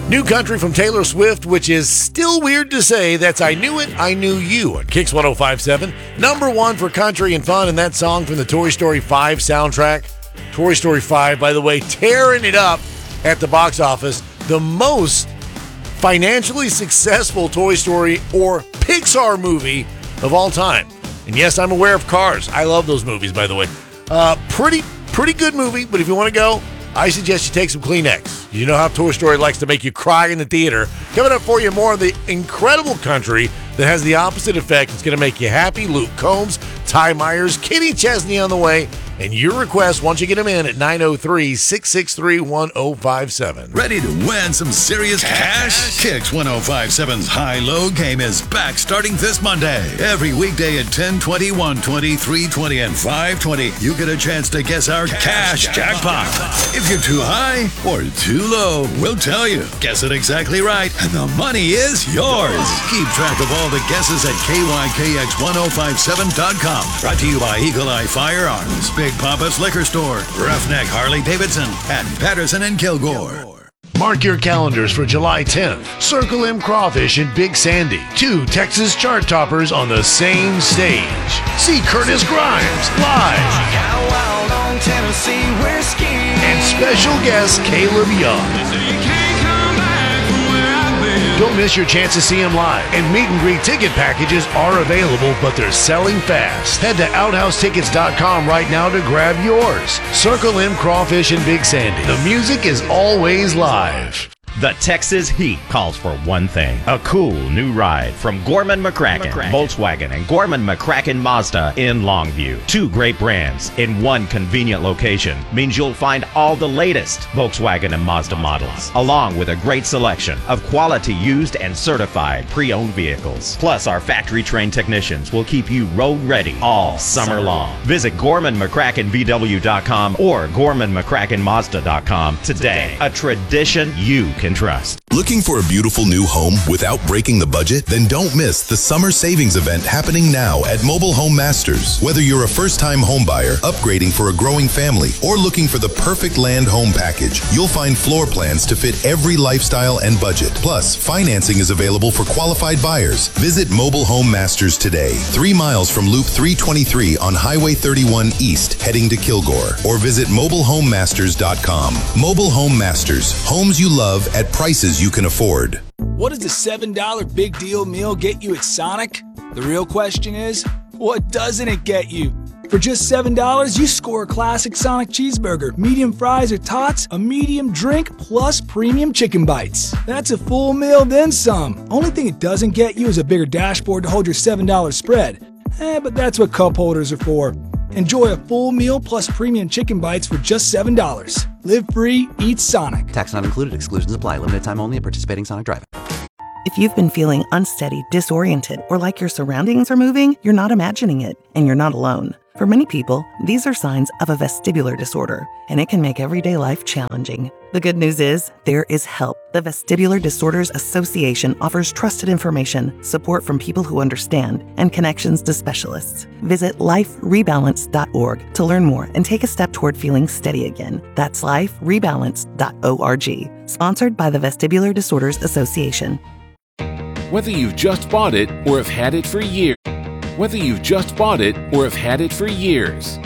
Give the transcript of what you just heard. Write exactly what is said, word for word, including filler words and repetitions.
New country from Taylor Swift, which is still weird to say. That's I Knew It, I Knew You on Kicks one oh five point seven. Number one for country and fun, and that song from the Toy Story five soundtrack. Toy Story five, by the way, tearing it up at the box office. The most financially successful Toy Story or Pixar movie of all time. And yes, I'm aware of Cars. I love those movies, by the way. Uh, pretty, pretty good movie, but if you want to go, I suggest you take some Kleenex. You know how Toy Story likes to make you cry in the theater. Coming up for you, more of the incredible country that has the opposite effect. It's going to make you happy. Luke Combs, Ty Myers, Kenny Chesney on the way. And your request, once you get them in at nine oh three, six six three, one oh five seven. Ready to win some serious cash? Kicks one oh five point seven's High-Low game is back starting this Monday. Every weekday at ten twenty, one twenty, three twenty, and five twenty, you get a chance to guess our cash, cash jackpot. jackpot. If you're too high or too low, we'll tell you. Guess it exactly right, and the money is yours. Keep track of all the guesses at K Y K X ten fifty-seven dot com. Brought to you by Eagle Eye Firearms, Big Papa's Liquor Store, Roughneck Harley Davidson, and Patterson and Kilgore. Mark your calendars for July tenth. Circle M Crawfish in Big Sandy. Two Texas chart toppers on the same stage. See Curtis Grimes live. And special guest Caleb Young. Don't miss your chance to see him live. And meet and greet ticket packages are available, but they're selling fast. Head to outhouse tickets dot com right now to grab yours. Circle M Crawfish in Big Sandy. The music is always live. The Texas heat calls for one thing, a cool new ride from Gorman McCracken, McCracken, Volkswagen, and Gorman McCracken Mazda in Longview. Two great brands in one convenient location means you'll find all the latest Volkswagen and Mazda models, along with a great selection of quality used and certified pre-owned vehicles. Plus, our factory-trained technicians will keep you road-ready all summer long. Visit Gorman McCracken V W dot com or Gorman McCracken Mazda dot com today. A tradition you can trust. Looking for a beautiful new home without breaking the budget? Then don't miss the summer savings event happening now at Mobile Home Masters. Whether you're a first-time home buyer, upgrading for a growing family, or looking for the perfect land home package, you'll find floor plans to fit every lifestyle and budget. Plus, financing is available for qualified buyers. Visit Mobile Home Masters today, three miles from Loop three twenty-three on Highway thirty-one East, heading to Kilgore, or visit mobile home masters dot com. Mobile Home Masters, homes you love at prices you can afford. What does the seven dollar big deal meal get you at Sonic? The real question is, what doesn't it get you? For just seven dollars, you score a classic Sonic cheeseburger, medium fries or tots, a medium drink, plus premium chicken bites. That's a full meal, then some. Only thing it doesn't get you is a bigger dashboard to hold your seven dollar spread. Eh, but that's what cup holders are for. Enjoy a full meal plus premium chicken bites for just seven dollars. Live free, eat Sonic. Tax not included. Exclusions apply. Limited time only at participating Sonic Drive. If you've been feeling unsteady, disoriented, or like your surroundings are moving, you're not imagining it, and you're not alone. For many people, these are signs of a vestibular disorder, and it can make everyday life challenging. The good news is, there is help. The Vestibular Disorders Association offers trusted information, support from people who understand, and connections to specialists. Visit life rebalance dot org to learn more and take a step toward feeling steady again. That's life rebalance dot org. Sponsored by the Vestibular Disorders Association. Whether you've just bought it or have had it for years. Whether you've just bought it or have had it for years.